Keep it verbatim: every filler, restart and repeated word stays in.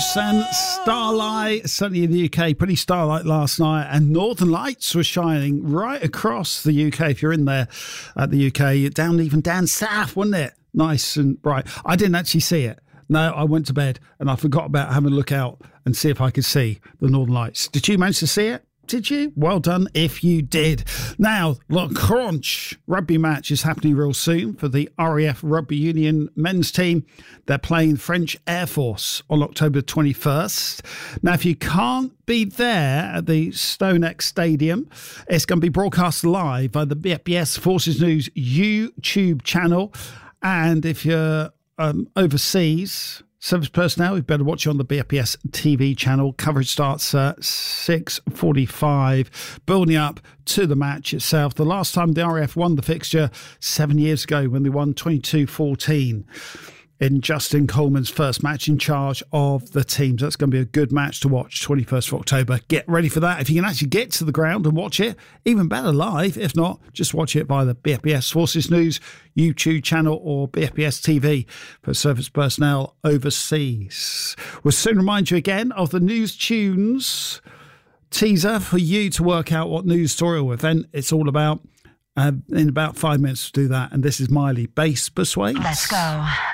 And starlight, certainly in the U K, pretty starlight last night, and northern lights were shining right across the U K. If you're in there at the U K, down even down south, wasn't it? Nice and bright. I didn't actually see it. No, I went to bed and I forgot about having a look out and see if I could see the northern lights. Did you manage to see it? Did you? Well done if you did. Now, the Crunch rugby match is happening real soon for the R A F Rugby Union men's team. They're playing French Air Force on October twenty-first. Now, if you can't be there at the StoneX Stadium, it's going to be broadcast live by the B F B S Forces News YouTube channel. And if you're um, overseas, service personnel, you better watch it on the B F B S T V channel. Coverage starts at six forty-five, building up to the match itself. The last time the R A F won the fixture, seven years ago, when they won twenty-two fourteen in Justin Coleman's first match in charge of the team. So that's going to be a good match to watch, twenty-first of October. Get ready for that. If you can actually get to the ground and watch it, even better live. If not, just watch it via the B F B S Forces News YouTube channel or B F B S T V for service personnel overseas. We'll soon remind you again of the News Tunes teaser for you to work out what news story or event it's all about. Uh, in about five minutes to do that. And this is Miley, Bass Persuade. Let's go.